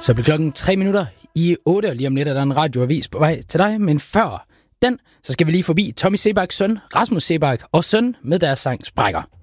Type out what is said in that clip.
Så bliver klokken 7:03, og lige om lidt er der en radioavis på vej til dig. Men før den, så skal vi lige forbi Tommy Seebachs søn, Rasmus Seebach, og søn med deres sang Sprækker.